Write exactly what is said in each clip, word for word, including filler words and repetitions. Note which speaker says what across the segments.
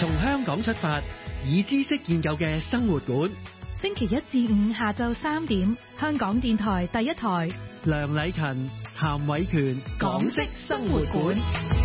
Speaker 1: 從香港出發，以知識建構嘅生活館。
Speaker 2: 星期一至五下晝三點，香港電台第一台。
Speaker 1: 梁禮勤、譚偉權，港式生活館。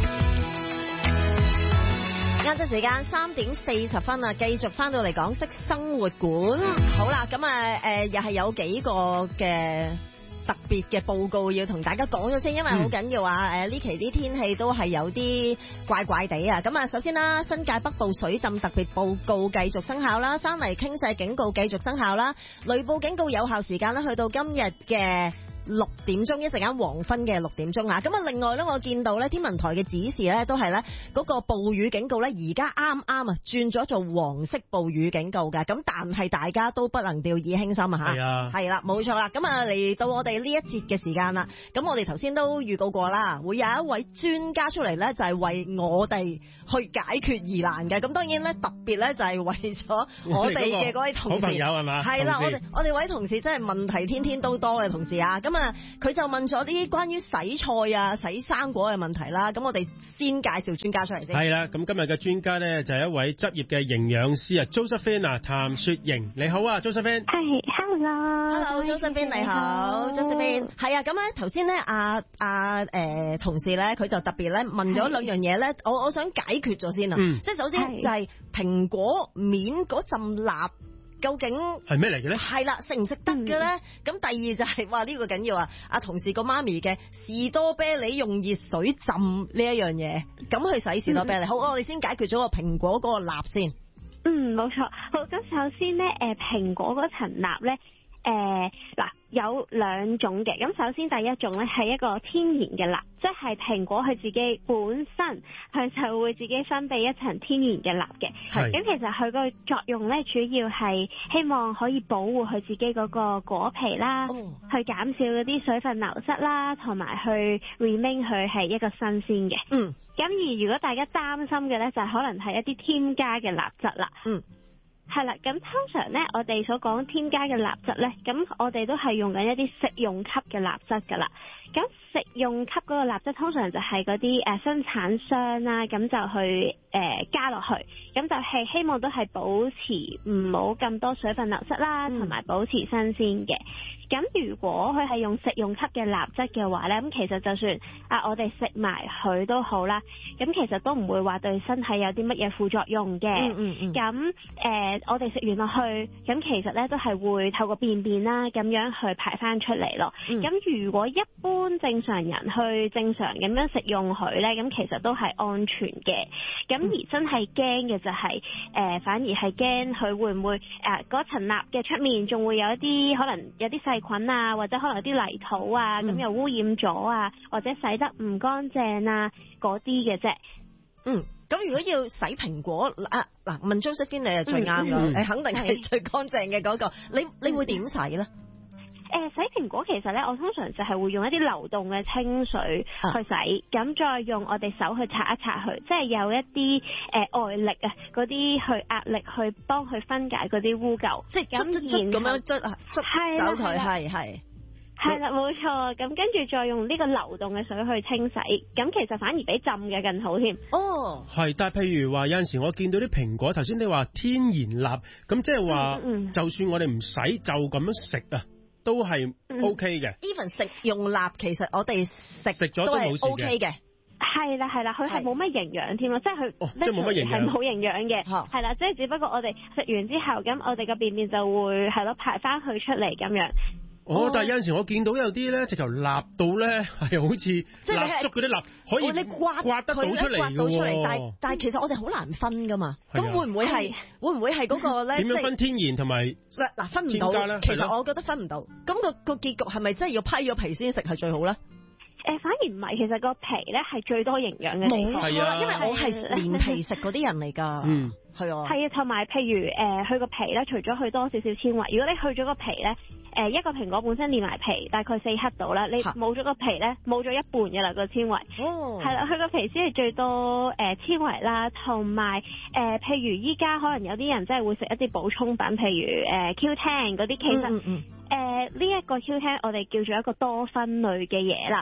Speaker 3: 晏晝時間三點四十分啊，繼續翻到嚟港式生活館。好啦，咁啊，誒，又係有幾個嘅特別嘅報告要同大家講咗先，因為好緊要啊！誒、嗯，呢期啲天氣都係有啲怪怪地啊。咁啊，首先啦，新界北部水浸特別報告繼續生效啦，山泥傾瀉警告繼續生效啦，雷暴警告有效時間咧去到今日嘅六點鐘，一陣間黃昏嘅六點鐘啊！咁啊，另外咧，我見到咧天文台嘅指示咧，都係咧嗰個暴雨警告咧，而家啱啱啊轉咗做黃色暴雨警告嘅。咁但係大家都不能掉以輕心啊！吓，係啊，係啦，冇錯啦。咁啊，嚟到我哋呢一節嘅時間啦。咁我哋頭先都預告過啦，會有一位專家出嚟咧，就係為我哋去解決疑難嘅。咁當然咧，特別咧就係為咗我哋嘅嗰位同事，好朋友係嘛？係啦，我哋我哋位同事真係問題天天都多嘅同事啊！咁佢就問咗啲關於洗菜啊、洗生果嘅問題啦。咁我哋先介紹專家出嚟先。係啦，咁今日嘅專家咧就係一位執業嘅營養師啊 ，Josephine 啊，譚雪瑩，你好啊 ，Josephine。係 ，Hello，Hello，Josephine 你好 ，Josephine。係啊，咁咧頭先咧阿阿誒同事咧佢就特別咧問咗兩樣嘢咧，我我想解決咗先啊。嗯。即係首先就係蘋果面嗰陣蠟。究竟係咩嚟嘅咧？係啦，食唔食得嘅咧？咁、嗯、第二就係、是、話呢、這個緊要啊！阿同事個媽咪嘅士多啤梨用熱水浸呢一樣嘢，咁去洗士多啤梨。嗯、好，我哋先解決咗個蘋果嗰個蠟先。嗯，冇錯。好，咁首先咧，誒、呃，蘋果嗰層蠟咧。誒、呃，嗱，有兩種嘅，咁首先第一種咧係一個天然嘅蠟，即係蘋果佢自己本身佢就會自己分泌一層天然嘅蠟嘅。係。咁其實佢個作用咧主要係希望可以保護佢自己嗰個果皮啦，哦、去減少嗰啲水分流失啦，同埋去 remain 佢係一個新鮮嘅。嗯。咁而如果大家擔心嘅咧，就係可能係一啲添加嘅蠟質啦。嗯。係啦，咁通常咧，我哋所講添加嘅蠟質咧，咁我哋都係用緊一啲食用級嘅蠟質噶啦。咁食用級嗰個蠟質通常就係嗰啲誒生產商啦，咁就去誒、呃、加落去，咁就係希望都係保持唔好咁多水分流失啦，同埋、嗯、保持新鮮嘅。咁如果佢係用食用級嘅蠟質嘅話咧，咁其實就算啊我哋食埋佢都好啦，咁其實都唔會話對身體有啲乜嘢副作用嘅。嗯嗯嗯。咁誒、呃、我哋食完落去，咁其實咧都係會透過便便啦，咁樣去排翻出嚟咯。咁、嗯、如果一般正常人去正常咁樣食用佢咧，咁其實都係安全嘅。咁而真係驚嘅就係、是、誒、呃，反而係驚佢會唔會誒嗰層蠟嘅出面仲會有一啲可能有啲細菌啊，或者可能有啲泥土啊，咁、嗯、又污染咗啊，或者洗得唔乾淨啊嗰啲嘅啫。嗯，咁如果要洗蘋果啊嗱，問 Josephine 你係最啱㗎，嗯嗯、你肯定係最乾淨嘅嗰個，你你會點洗咧？誒、呃，洗蘋果其實咧，我通常就係會用一啲流動嘅清水去洗，咁、啊、再用我哋手去擦一擦佢，即係有一啲誒、呃、外力啊，嗰啲去壓力去幫佢分解嗰啲污垢，即係捽捽捽咁樣捽啊，捽走佢，係係係啦，冇錯。咁跟住再用呢個流動嘅水去清洗，咁其實反而比浸嘅更好添。哦，係，但係譬如話有陣時我見到啲蘋果，頭先你話天然蠟，咁即係話，嗯嗯、就算我哋唔洗就咁樣食啊。都係 OK 嘅。even 食用蠟其實我哋食食咗都係 OK 嘅。係啦係啦，佢係冇乜營養添咯，即係佢即係冇乜營養，係冇營養嘅。係啦，即係只不過我哋食完之後，咁我哋個便便就會係咯排翻佢出嚟咁樣。哦，但係有陣時我見到有啲咧，直頭蠟到咧係好似蠟燭嗰啲蠟，可以你刮刮得到出嚟嘅喎。但係但係其實我哋好難分噶嘛。咁會唔會係會唔會係嗰個咧？點樣分天然同埋嗱分唔到？其實我覺得分唔到。咁個個結局係咪真係要批咗皮先食係最好咧？誒，反而唔係，其實個皮咧係最多營養嘅。冇錯啦，因為我係連皮食嗰啲人嚟噶。嗯，係啊。係啊，同埋譬如誒，佢個皮咧，除咗去多少少纖維，如果你去咗個皮咧，誒一個蘋果本身連埋皮大概四克度啦，你冇咗個皮咧，冇咗一半嘅啦個纖維。哦。係啦，佢個皮先係最多誒纖維啦，同埋誒譬如依家可能有啲人真係會食一啲補充品，譬如誒 Q 十 嗰啲，其實。嗯嗯誒，呢一個 Q 十我哋叫做一個多酚類嘅嘢啦。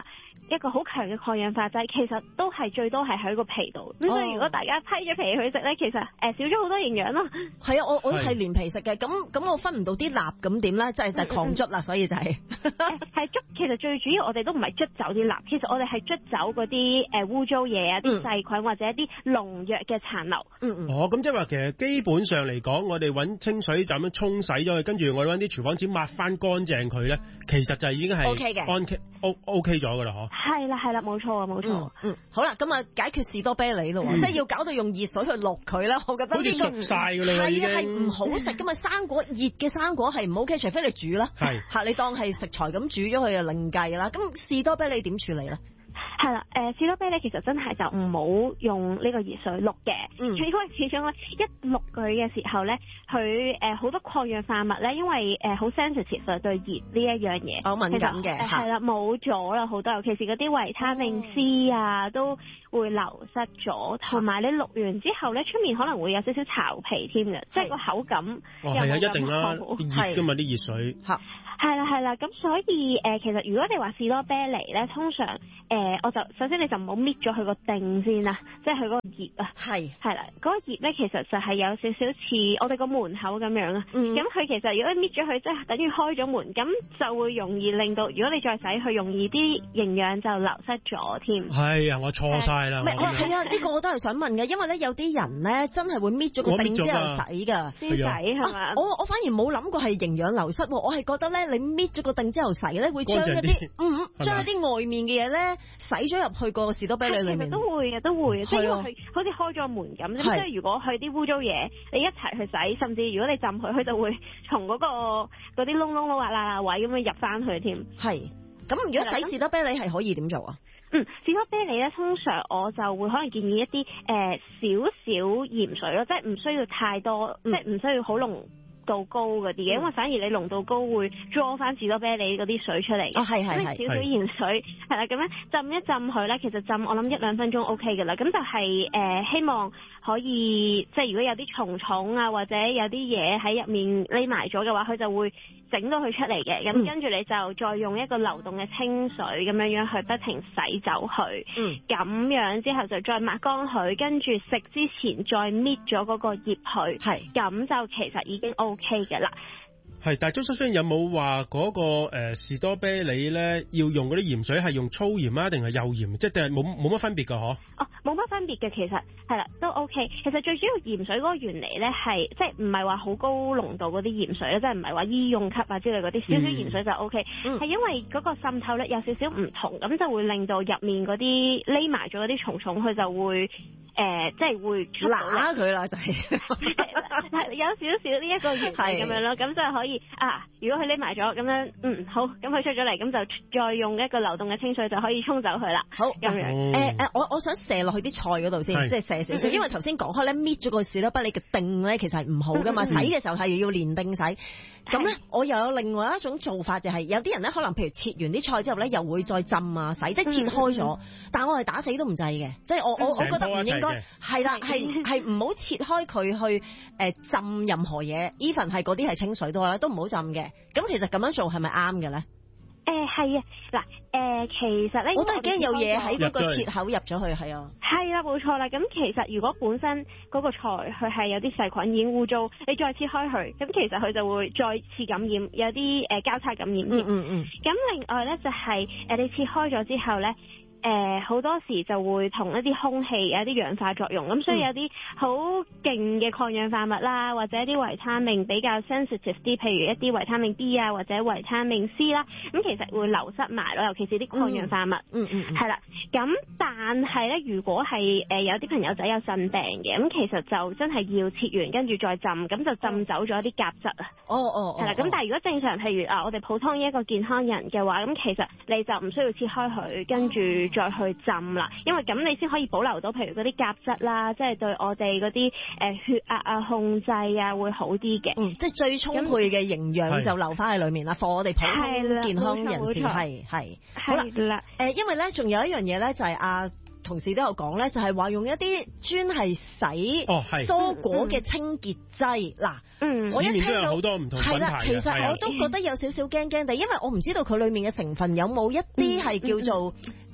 Speaker 4: 一個好強嘅抗氧化劑，其實都係最多係喺個皮度。咁、哦、所以如果大家批咗皮去食咧，其實誒、呃、少咗好多營養咯。
Speaker 3: 係啊，我我係連皮食嘅，咁咁我分唔到啲蠟咁點咧？即係就係抗捽啦，所以就係
Speaker 4: 係捽。其實最主要我哋都唔係捽走啲蠟，其實我哋係捽走嗰啲誒污糟嘢啊、啲細菌或者一啲農藥嘅殘留。嗯嗯。哦，
Speaker 5: 咁即係話其實基本上嚟講，我哋揾清水就咁樣沖洗咗佢，跟住我哋揾啲廚房紙抹翻乾淨佢咧，其實就已經係
Speaker 3: OK 嘅，
Speaker 5: 安 O OK 咗噶啦，嗬。
Speaker 4: 係啦係啦，冇錯啊冇錯。
Speaker 3: 嗯嗯，好啦，咁啊解決士多啤梨咯，嗯、即係要搞到用熱水去淥佢啦。我覺得呢、這個
Speaker 5: 熟晒噶啦，已經
Speaker 3: 係唔好食噶嘛。生果熱嘅生果係唔 OK，除非你煮啦。係吓，你當係食材咁煮咗佢就另計啦。咁士多啤梨點處理咧？
Speaker 4: 係啦，誒、呃、士多啤梨其實真係就唔好用呢個熱水淥嘅，嗯、因為始終咧一淥佢嘅時候咧，佢誒好多抗氧化物咧，因為誒好 sensitive 對熱呢一樣嘢，好敏感嘅，係啦冇咗啦好多，尤其是嗰啲維他命 C 啊、嗯、都會流失咗，同埋你淥完之後咧，出面可能會有少少巢皮添嘅，即係個口感又冇咁好。係啊，一定啦，熱㗎嘛啲熱水。係啦係啦，咁所以誒、呃，其實如果你話士多啤梨咧，通常誒、呃，我就首先你就唔好搣咗佢個頂先啦，即係佢嗰個葉啊。係係啦，嗰、那個葉咧其實就係有少少似我哋個門口咁樣啊。咁佢、嗯、其實如果搣咗佢，即係等於開咗門，咁就會容易令到，如果你再洗佢，容易啲營養就流失咗添。係啊，我錯晒啦。唔係，係啊，呢、這個我都係想問嘅，因為咧有啲人咧真係會搣咗個頂之後洗㗎，先洗係嘛？我我反而冇諗過係營養流失，我係覺得咧。你搣咗個凳之後洗咧，會將一啲嗯將一啲外面嘅嘢咧洗咗入去個士多啤梨裏面。其實都會嘅，都會嘅，即係因為佢好似開咗門咁。咁即係如果佢啲污糟嘢，你一齊去洗，甚至如果你浸佢，佢就會從嗰、嗰個嗰啲窿窿窿罅罅位咁樣入翻去添。係。咁如果洗士多啤梨係可以點做啊？嗯，士多啤梨咧，通常我就會可能建議一啲誒少少鹽水咯，即係唔需要太多，嗯、即係唔需要好濃度高嗰啲嘅，因為反而你濃度高會 draw 翻士多啤梨嗰啲水出嚟。哦，係係係。少少鹽水係啦，咁樣浸一浸佢咧，其實浸我諗一兩分鐘 O K 嘅啦。咁就係、是、誒、呃、希望可以即係如果有啲蟲蟲啊，或者有啲嘢喺入面匿埋咗嘅話，佢就會整到佢出嚟嘅。咁、嗯、跟住你就再用一個流動嘅清水咁樣樣去不停洗走佢。嗯。咁樣之後就再抹乾佢，跟住食之前再搣咗嗰個葉去。係。咁就其實已經 O K 嘅啦。係，但係周叔叔有冇話嗰個誒、呃、士多啤梨咧要用嗰啲鹽水係用粗鹽啊，定係幼鹽？即係冇冇乜分別㗎嗬？哦，冇乜分別嘅，其實係啦，都 OK。其實最主要鹽水嗰個原理咧係即係唔係話好高濃度嗰啲鹽水咧，即係唔係話醫用級啊之類嗰啲，少少鹽水就 OK。係、嗯、因為嗰個滲透率有少少唔同，咁就會令到入面嗰啲匿埋咗嗰啲蟲蟲，佢就會。誒、呃，即係會拿佢啦，就係、是、係有少少呢一個原理咁樣咯，咁就係可以啊。如果佢匿埋咗咁樣，嗯好，咁佢出咗嚟，咁就再用一個流動嘅清水就可以沖走佢啦。好咁樣，誒誒、呃呃，我我想射落去啲菜嗰度先，即係射少少，因為頭先講開咧，搣咗個士多啤梨嘅頂咧，其實係唔好噶嘛，嗯、洗嘅時候係要連定洗。咁咧，我又有另外一種做法，就係、是、有啲人咧，可能譬如切完啲菜之後咧，又會再浸啊洗，即係切開咗，嗯、但我係打死都唔制嘅，即係我我我覺得唔應該係啦，係係唔好切開佢去誒、呃、浸任何嘢 ，even 係嗰啲係清水都好啦，都唔好浸嘅。咁其實咁樣做係咪啱嘅咧？誒係啊，嗱誒、呃、其實咧，我都係驚有嘢喺嗰個切口入咗去，係啊，係啦冇錯啦。咁其實如果本身嗰個菜佢係有啲細菌已經污糟，你再切開佢，咁其實佢就會再次感染，有啲誒交叉感染。嗯嗯嗯。咁另外咧就係、是、誒你切開咗之後咧。誒好、呃、多時就會同一啲空氣有一啲氧化作用，咁所以有啲好勁嘅抗氧化物啦，或者一啲維他命比較 sensitive 啲，譬如一啲維他命 D 啊，或者維他命 C 啦，咁其實會流失埋咯，尤其是啲抗氧化物。嗯嗯，係啦。咁但係咧，如果係誒有啲朋友仔有腎病嘅，咁其實就真係要切完跟住再浸，咁就浸走咗啲鉀質啊。哦哦。係啦，咁但係如果正常，譬如啊，我哋普通一個健康人嘅話，咁其實你就唔需要切開佢，跟住再去浸啦，因為咁你先可以保留到，譬如嗰啲鉀質啦，即係對我哋嗰啲誒血壓啊控制啊會好啲嘅。嗯，即係最充沛嘅營養就留翻喺裏面啦，放我哋普通健康人士係係。好啦，誒，因為咧仲有一樣嘢咧，就係阿同事都有講咧，就係話用一啲專係洗蔬果嘅清潔劑。嗱，嗯，我一聽到好多唔同品牌嘅，係啦，其實我都覺得有少少驚驚地，因為我唔知道佢裏面嘅成分有冇一啲係叫做。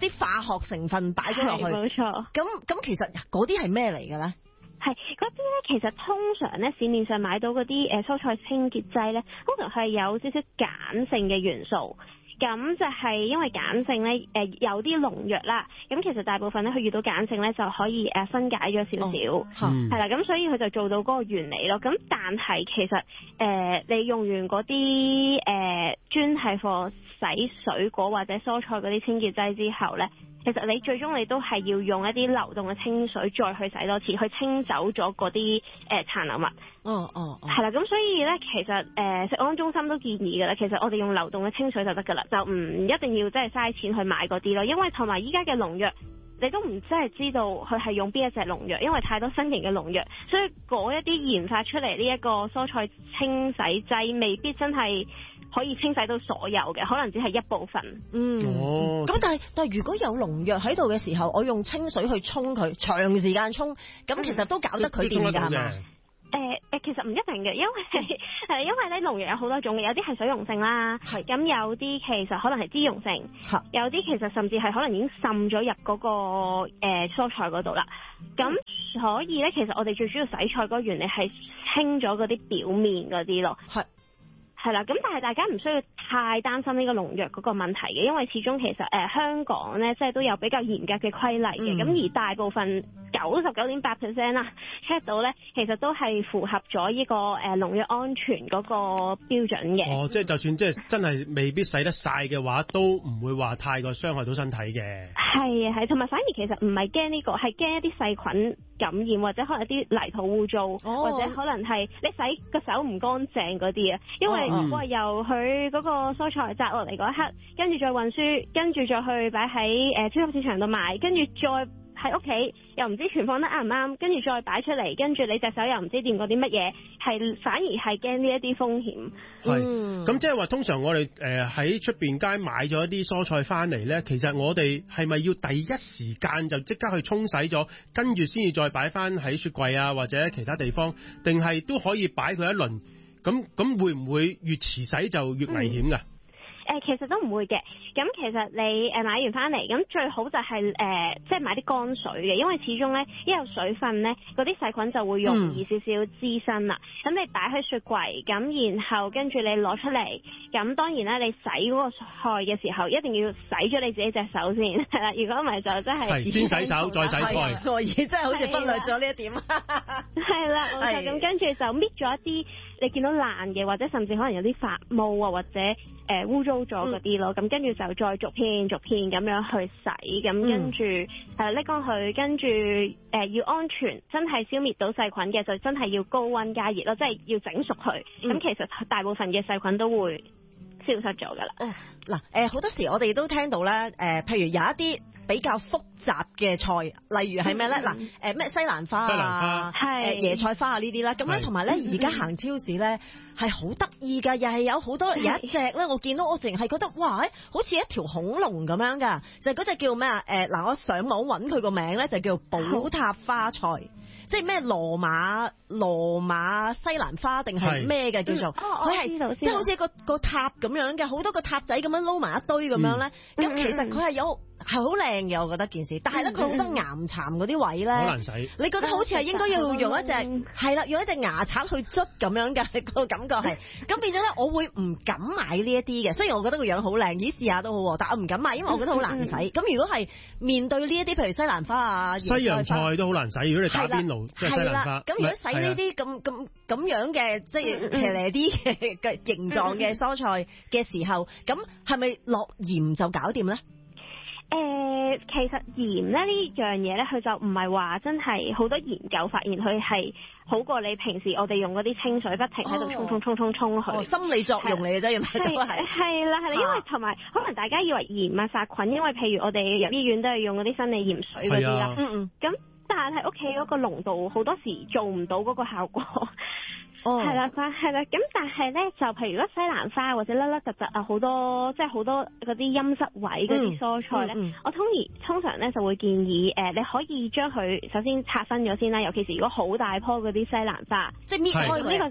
Speaker 3: 啲化學成分擺咗落去。
Speaker 4: 冇錯。
Speaker 3: 咁咁其實嗰啲係咩嚟嘅咧？
Speaker 4: 係嗰啲咧，其實通常咧市面上買到嗰啲誒蔬菜清潔劑咧，通常係有少少鹼性嘅元素。咁就係因為鹼性咧，誒有啲農藥啦。咁其實大部分咧，佢遇到鹼性咧就可以誒分解咗少少，係啦。咁所以佢就做到嗰個原理咯。咁但係其實誒、呃、你用完嗰啲誒專係貨洗水果或者蔬菜嗰啲清潔劑之後咧，其實你最終你都係要用一啲流動嘅清水再去洗多次，去清走咗嗰啲誒殘留物。
Speaker 3: 哦哦，
Speaker 4: 係啦，咁所以咧，其實誒、呃、食安中心都建議㗎啦，其實我哋用流動嘅清水就得㗎啦，就唔一定要真係嘥錢去買嗰啲咯，因為同埋依家嘅農藥，你都唔真係知道佢係用邊一隻農藥，因為太多新型嘅農藥，所以嗰一啲研發出嚟呢一個蔬菜清洗劑，未必真係可以清洗到所有嘅，可能只係一部分。
Speaker 3: 嗯，
Speaker 5: 哦，
Speaker 3: 咁但係但係如果有農藥喺度嘅時候，我用清水去沖佢，長時間沖，咁其實都搞得佢掂㗎係嘛？
Speaker 4: 誒誒、呃，其實唔一定嘅，因為係因為咧農藥有好多種嘅，有啲係水溶性啦，係咁有啲其實可能係脂溶性，有啲其實甚至係可能已經滲咗入嗰、那個誒、呃、蔬菜嗰度啦。咁所以咧，其實我哋最主要洗菜嗰個原理係清咗嗰啲表面嗰啲咯。係。係啦，咁但係大家唔需要太擔心呢個農藥嗰個問題嘅，因為始終其實誒、呃、香港咧，即係都有比較嚴格嘅規例嘅，咁、嗯、而大部分九十九點八 percent 啦 check 到咧，其實都係符合咗呢個誒農藥安全嗰個標準嘅。
Speaker 5: 哦，即係就算即係真係未必洗得晒嘅話，都唔會話太過傷害到身體嘅。係
Speaker 4: 啊係，同埋反而其實唔係驚呢個，係驚一啲細菌感染或者可能一啲泥土污糟，哦、或者可能係你洗個手唔乾淨嗰啲啊，因為、哦。哇！由佢嗰個蔬菜摘落嚟嗰一刻，跟住再運輸，跟住再去擺喺誒超級市場度賣，跟住再喺屋企又唔知存放得啱唔啱，跟住再擺出嚟，跟住你隻手又唔知掂過啲乜嘢，係反而係驚呢一啲風險。
Speaker 5: 係，咁即係話通常我哋誒喺出邊街買咗一啲蔬菜翻嚟咧，其實我哋係咪要第一時間就即刻去沖洗咗，跟住先至再擺翻喺雪櫃啊或者其他地方，定係都可以擺佢一輪？咁咁會唔會越遲洗就越危險㗎？
Speaker 4: 誒、呃、其實都唔會嘅，咁其實你誒買完翻嚟，咁最好就係、是、誒、呃、即係買啲乾水嘅，因為始終咧一有水分咧，嗰啲細菌就會容易少少滋生啦。咁、嗯、你擺喺雪櫃，咁然後跟住你攞出嚟，咁當然啦，你洗嗰個菜嘅時候一定要洗咗你自己隻手先，係啦。如果唔係就真係
Speaker 5: 先洗手再洗菜，
Speaker 3: 而真係好似忽略咗呢一點。
Speaker 4: 係啦，冇錯。咁跟住就搣咗一啲你見到爛嘅，或者甚至可能有啲發毛啊，或者誒污糟咗嗰啲咯，咁跟住就再逐片逐片咁樣去洗，咁跟住誒拎乾佢，跟住誒要安全，真係消滅到細菌嘅就真係要高溫加熱咯，即係要整熟佢。咁、嗯、其實大部分嘅細菌都會消失咗噶啦。哦，
Speaker 3: 嗱，誒好多時我哋都聽到咧，誒、呃、譬如有一啲比較複雜嘅菜，例如係咩咧？嗱、嗯，誒咩、呃、西蘭花啊，誒、呃、椰菜花啊呢啲啦，咁咧同埋咧而家行超市咧係好得意㗎，又係有好多有一隻咧，我見到我淨係覺得哇，好似一條恐龍咁樣㗎，就係嗰隻叫咩啊？誒、呃、嗱，我上網揾佢個名咧就叫寶塔花菜。即係咩羅馬羅馬西蘭花定係咩嘅叫做？佢係即係好似一個個塔咁樣嘅，好多個塔仔咁樣撈埋一堆咁樣咧。咁、嗯、其實佢係有係好靚嘅，我覺得件事。但係咧，佢好多岩蠶嗰啲位咧，好難洗。你覺得好似係應該要用一隻係啦，用一隻牙刷去捽咁樣嘅個感覺係。咁變咗咧，我會唔敢買呢一啲嘅。雖然我覺得個樣好靚，咦試下都好，但係我唔敢買，因為我覺得好難洗。咁、嗯、如果係面對呢一啲，譬如西蘭花啊、
Speaker 5: 西洋菜都好難洗。如果你打邊爐。
Speaker 3: 係啦，咁如果洗呢啲咁咁咁樣嘅，即係騎呢啲嘅嘅形狀嘅蔬菜嘅時候，咁係咪落鹽就搞掂咧？
Speaker 4: 誒、呃，其實鹽咧呢樣嘢咧，佢就唔係話真係好多研究發現佢係好過你平時我哋用嗰啲清水不停喺度沖沖沖沖沖佢。心理作用嚟嘅啫，原來都係。係啦係啦，因為同埋可能大家以為鹽啊殺菌，因為譬如我哋入醫院都係用嗰啲生理鹽水嗰啲啦。嗯嗯。咁但係屋企嗰個濃度好多時做唔到嗰個效果。哦，係啦，係啦，咁但係咧，就譬如如果西蘭花或者甩甩突突啊，好多即係好多嗰啲陰濕位嗰啲蔬菜咧、嗯嗯，我通而通常咧就會建議誒、呃，你可以將佢首先拆分咗先啦，尤其是如果好大棵嗰啲西蘭花，
Speaker 3: 即係搣開呢個。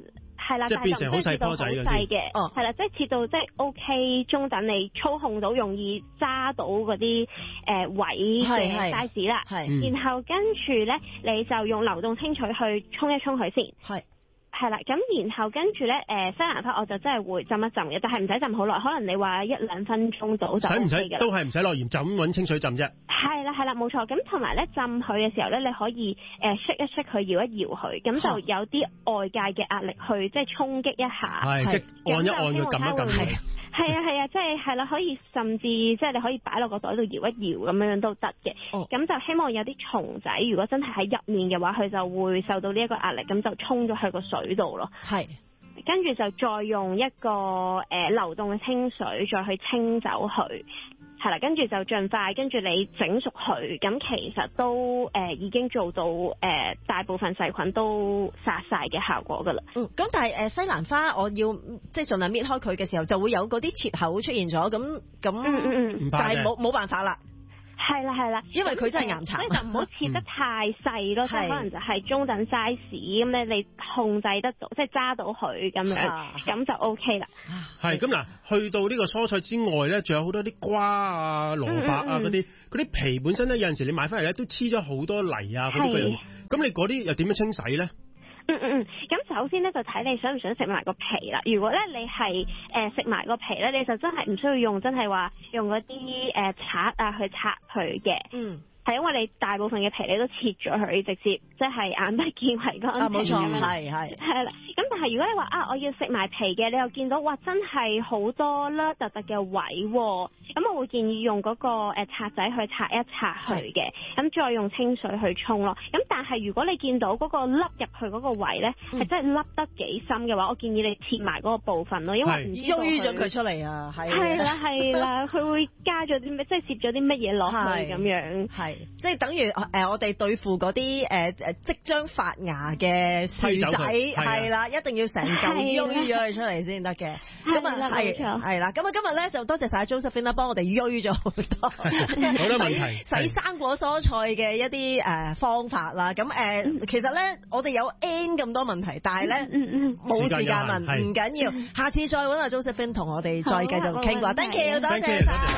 Speaker 4: 係啦，
Speaker 5: 即係變成好細波仔
Speaker 4: 嘅，
Speaker 3: 哦，
Speaker 4: 係啦，即係切到即係 OK 中等，你操控到容易揸到嗰啲誒位嘅 size 啦，係，然後跟住咧你就用流動清水去沖一沖佢先，係。係啦，咁然後跟住咧，誒西蘭花我就真係會浸一浸嘅，但係唔使浸好耐，可能你話一兩分鐘到就 OK 㗎啦。
Speaker 5: 都係唔使落鹽，就咁揾清水浸啫。
Speaker 4: 係啦係啦，冇錯。咁同埋咧浸佢嘅時候咧，你可以誒 shake 一 shake 佢，搖一搖佢，咁就有啲外界嘅壓力去即係衝擊一下。係，即係按一按佢，撳一撳佢。係啊係啊，即係係啦，可以甚至即係你可以擺落個袋度搖一搖咁樣樣都得嘅。咁、哦、就希望有啲蟲仔，如果真係喺入面嘅話，佢就會受到呢一個壓力，咁就衝咗去個水度咯。係，跟住就再用一個誒、呃、流動嘅清水再去清走佢。係啦，跟住就盡快，跟住你整熟佢，咁其實都誒、呃、已經做到誒、呃、大部分細菌都殺晒嘅效果噶啦。
Speaker 3: 嗯，咁但係誒西蘭花，我要即係盡量搣開佢嘅時候，就會有嗰啲切口出現咗，咁咁，嗯嗯嗯，就係冇冇辦法啦。
Speaker 4: 係啦係啦，因為佢真係岩殘，所以就唔好切得太細咯，即係、嗯、可能就係中等 size 咁咧，你控制得到，即係揸到佢咁樣，咁就 OK 啦。
Speaker 5: 係咁嗱，去到呢個蔬菜之外咧，仲有好多啲瓜啊、蘿蔔啊嗰啲，嗰啲皮本身咧有陣時你買翻嚟咧都黐咗好多泥啊嗰啲嘅，咁你嗰啲又點樣清洗咧？
Speaker 4: 嗯嗯嗯，咁首先咧就睇你想唔想食埋個皮啦。如果咧你係誒食埋個皮咧，你就真係唔需要用真係話用嗰啲誒刷啊去刷佢嘅。嗯。係因為你大部分嘅皮你都切咗佢，直接即係眼不見為乾淨。啊，冇錯，係係係啦。咁但係如果你話啊，我要食埋皮嘅，你又見到哇，真係好多粒突突嘅位，咁我會建議用嗰個誒刷仔去刷一刷佢嘅，咁再用清水去沖咯。咁但係如果你見到嗰個凹入去嗰個位咧，係、嗯、真係凹得幾深嘅話，我建議你切埋嗰個部分咯，因為唔知道
Speaker 3: 淤咗佢出嚟啊，係
Speaker 4: 係啦係啦，佢會加咗啲咩，即係攝咗啲乜嘢落去咁樣。
Speaker 3: 係。即係等於誒、呃，我哋對付嗰啲誒誒即將發芽嘅薯仔，係啦，一定要成嚿淤咗佢出嚟先得嘅。咁啊係係啦，咁啊今日咧就多謝晒 Josephine 啦，幫我哋淤咗好多好
Speaker 5: 多問題
Speaker 3: 洗生果蔬菜嘅一啲誒、呃、方法啦。咁誒、呃、其實咧我哋有 N 咁多問題，但係咧冇時間問，唔緊要，下次再揾阿 Josephine 同我哋再繼續傾過。Thank you，多謝晒。